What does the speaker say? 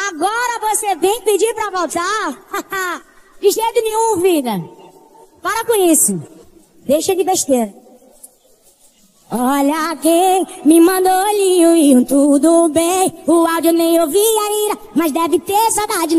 Agora você vem pedir pra voltar? De jeito nenhum, vida. Para com isso. Deixa de besteira. Olha quem me mandou olhinho e tudo bem. O áudio nem ouvi ainda, mas deve ter saudade.